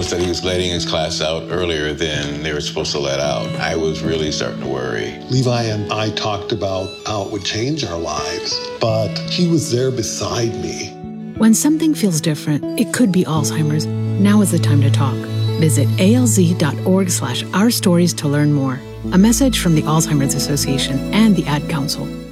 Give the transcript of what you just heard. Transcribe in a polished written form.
us that he was letting his class out earlier than they were supposed to let out, I was really starting to worry. Levi and I talked about how it would change our lives, but he was there beside me. When something feels different, it could be Alzheimer's. Now is the time to talk. Visit alz.org/ourstories to learn more. A message from the Alzheimer's Association and the Ad Council.